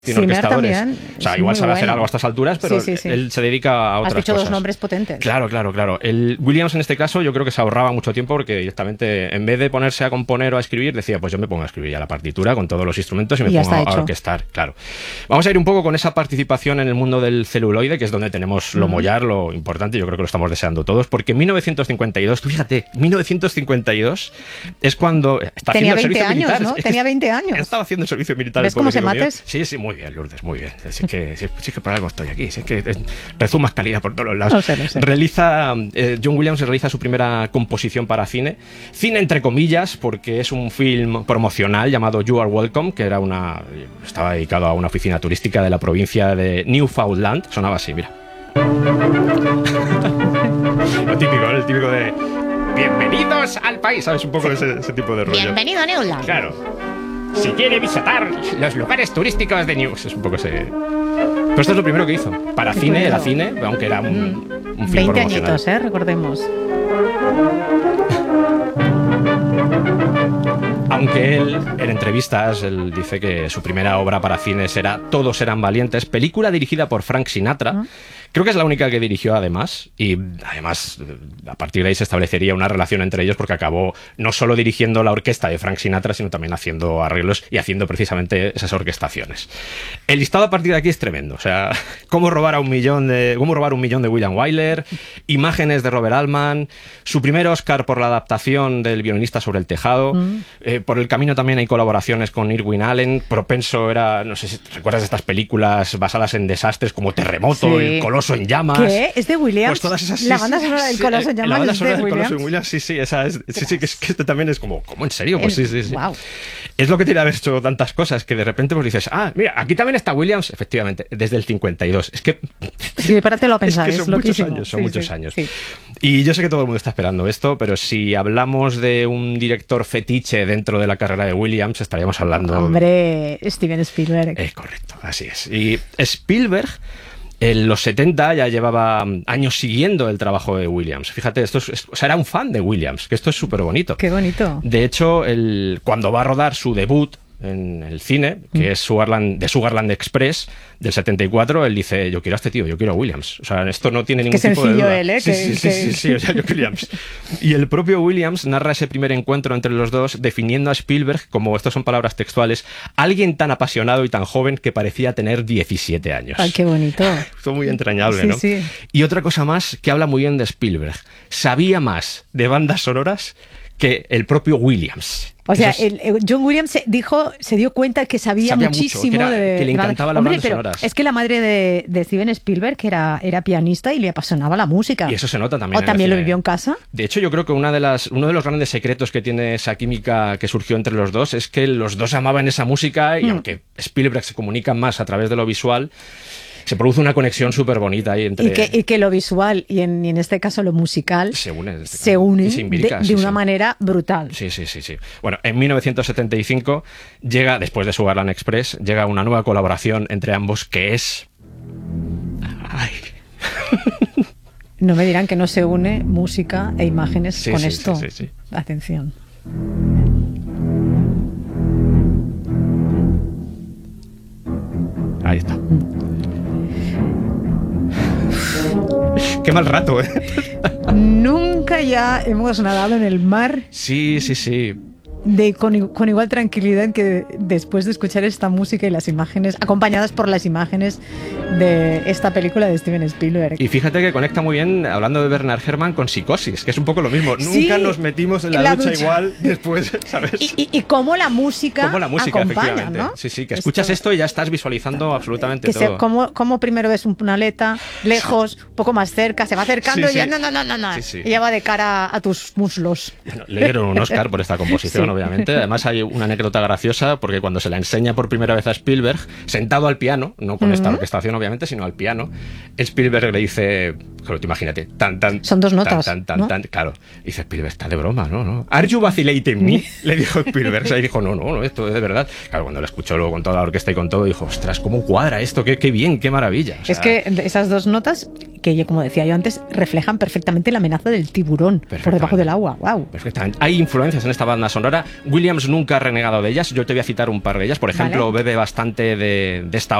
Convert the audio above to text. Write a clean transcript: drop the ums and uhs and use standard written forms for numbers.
tiene orquestadores. También. O sea, igual sabe hacer algo a estas alturas, pero sí. él se dedica a otras cosas. Has dicho dos nombres potentes. Claro. El Williams en este caso yo creo que se ahorraba mucho tiempo porque directamente, en vez de ponerse a componer o a escribir, decía, pues yo me pongo a escribir ya la partitura con todos los instrumentos y me pongo a orquestar. Claro. Vamos a ir un poco con esa participación en el mundo del celuloide, que es donde tenemos lo mollar, lo importante, yo creo que lo estamos deseando todos, porque en 1952, fíjate, 1952 es cuando está tenía haciendo 20 el servicio años, militar. ¿no? Tenía 20 años. Estaba haciendo el servicio militar. ¿Ves cómo se mates? Sí, muy bien, Lourdes, muy bien. Sí que por algo estoy aquí. Sí que rezumas calidad por todos los lados. No sé. John Williams realiza su primera composición para cine. Cine entre comillas, porque es un film promocional llamado You Are Welcome, que estaba dedicado a una oficina turística de la provincia de Newfoundland. Sonaba así, mira. El típico de bienvenidos al país, ¿sabes? Un poco ese tipo de rollo. Bienvenido a Newland. Claro. Si quiere visitar los lugares turísticos de News, es un poco ese. Pero esto es lo primero que hizo. Para cine, era cine, aunque era un film 20 promocional. añitos, recordemos. Aunque él, en entrevistas, él dice que su primera obra para cine será Todos eran valientes, película dirigida por Frank Sinatra. Creo que es la única que dirigió además, y además a partir de ahí se establecería una relación entre ellos porque acabó no solo dirigiendo la orquesta de Frank Sinatra, sino también haciendo arreglos y haciendo precisamente esas orquestaciones. El listado a partir de aquí es tremendo, o sea, cómo robar un millón de William Wyler, imágenes de Robert Altman, su primer Oscar por la adaptación del Violinista sobre el tejado, por el camino también hay colaboraciones con Irwin Allen, propenso era, no sé si recuerdas de estas películas basadas en desastres como Terremoto, El Coloso en llamas. ¿Qué? ¿Es de Williams? Pues todas esas, la banda sonora del Coloso en llamas. La banda es sonora de del Coloso en Williams. Sí, esa es. Sí, que este también es como ¿en serio? Pues sí. Wow. Es lo que tiene haber hecho tantas cosas que de repente pues dices, mira, aquí también está Williams, efectivamente, desde el 52. Es que sí, párate a pensar, es que son muchos años. Sí. Y yo sé que todo el mundo está esperando esto, pero si hablamos de un director fetiche dentro de la carrera de Williams, estaríamos hablando... Hombre, Steven Spielberg. Correcto, así es. Y Spielberg, en los 70 ya llevaba años siguiendo el trabajo de Williams. Fíjate, era un fan de Williams, que esto es súper bonito. Qué bonito. De hecho, cuando va a rodar su debut en el cine, que es Sugarland Express, del 74, él dice, yo quiero a este tío, yo quiero a Williams. O sea, esto no tiene ningún tipo de duda. Qué sencillo él, Sí, o sea, yo Williams. Y el propio Williams narra ese primer encuentro entre los dos, definiendo a Spielberg como, estas son palabras textuales, alguien tan apasionado y tan joven que parecía tener 17 años. Ay, qué bonito. Fue muy entrañable, ¿no? Sí. Y otra cosa más que habla muy bien de Spielberg. Sabía más de bandas sonoras que el propio Williams. O sea, John Williams se dio cuenta que sabía muchísimo mucho, que le encantaba las bandas sonoras. Es que la madre de Steven Spielberg era pianista y le apasionaba la música. Y eso se nota también. ¿O también lo vivió en casa? De hecho, yo creo que uno de los grandes secretos que tiene esa química que surgió entre los dos es que los dos amaban esa música y aunque Spielberg se comunica más a través de lo visual, se produce una conexión súper bonita ahí entre... Y que lo visual y en este caso lo musical se unen de una manera brutal. Sí. Bueno, en 1975 llega, después de Sugarland Express, llega una nueva colaboración entre ambos que es... No me dirán que no se une música e imágenes con esto. Sí. Atención. Ahí está. Qué mal rato, ¿eh? Nunca ya hemos nadado en el mar. Sí. Con igual tranquilidad que después de escuchar esta música y las imágenes, acompañadas por las imágenes de esta película de Steven Spielberg. Y fíjate que conecta muy bien, hablando de Bernard Herrmann, con Psicosis, que es un poco lo mismo. Nunca nos metimos en la ducha igual después, ¿sabes? Y cómo la música acompaña, ¿no? Sí, que escuchas esto y ya estás visualizando absolutamente todo. Como primero ves una aleta lejos, un poco más cerca, se va acercando y ya no. Y ya va de cara a tus muslos. Bueno, le dieron un Oscar por esta composición, obviamente. Además hay una anécdota graciosa porque cuando se la enseña por primera vez a Spielberg, sentado al piano, no con esta orquestación obviamente, sino al piano, Spielberg le dice, claro, tú imagínate, son dos notas, ¿no? Claro, dice Spielberg, está de broma, ¿no? ¿Are you vacillating me? Le dijo Spielberg, o sea, y dijo, no, esto es de verdad. Claro, cuando lo escuchó luego con toda la orquesta y con todo, dijo, ostras, cómo cuadra esto, qué bien, qué maravilla. O sea, es que esas dos notas que, como decía yo antes, reflejan perfectamente la amenaza del tiburón por debajo del agua. ¡Wow! Perfectamente. Hay influencias en esta banda sonora. Williams nunca ha renegado de ellas. Yo te voy a citar un par de ellas. Por ejemplo, bebe bastante de esta